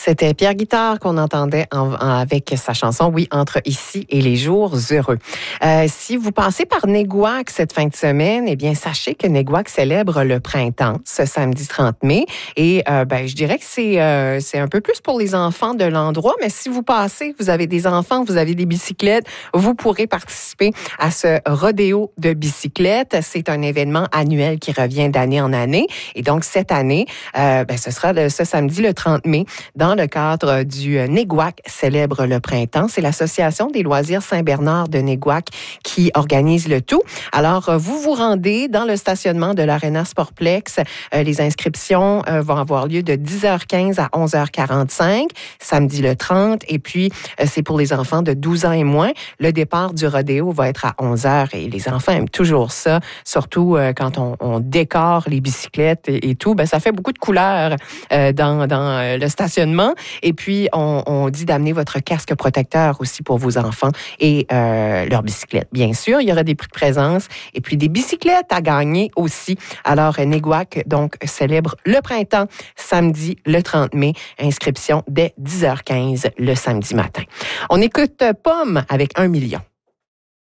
C'était Pierre Guitard qu'on entendait avec sa chanson « Oui, entre ici et les jours heureux ». Si vous passez par Néguac cette fin de semaine, eh bien, sachez que Néguac célèbre le printemps ce samedi 30 mai. Et je dirais que c'est un peu plus pour les enfants de l'endroit, mais si vous passez, vous avez des enfants, vous avez des bicyclettes, vous pourrez participer à ce rodéo de bicyclettes. C'est un événement annuel qui revient d'année en année. Et donc, cette année, ce sera ce samedi le 30 mai, dans le cadre du Néguac célèbre le printemps. C'est l'Association des loisirs Saint-Bernard de Néguac qui organise le tout. Alors, vous vous rendez dans le stationnement de l'Arena Sportplex. Les inscriptions vont avoir lieu de 10h15 à 11h45, samedi le 30. Et puis, c'est pour les enfants de 12 ans et moins. Le départ du rodéo va être à 11h et les enfants aiment toujours ça, surtout quand on décore les bicyclettes et tout. Ça fait beaucoup de couleurs dans le stationnement. Et puis, on dit d'amener votre casque protecteur aussi pour vos enfants et leurs bicyclettes. Bien sûr, il y aura des prix de présence et puis des bicyclettes à gagner aussi. Alors, Néguac, donc, célèbre le printemps samedi le 30 mai. Inscription dès 10h15 le samedi matin. On écoute Pomme avec 1 million.